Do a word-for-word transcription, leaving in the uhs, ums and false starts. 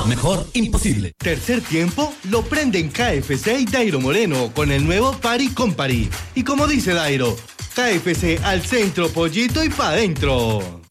No, mejor imposible. Tercer tiempo lo prenden K F C y Dairo Moreno con el nuevo Party Company. Y como dice Dairo, K F C al centro, pollito y pa' dentro.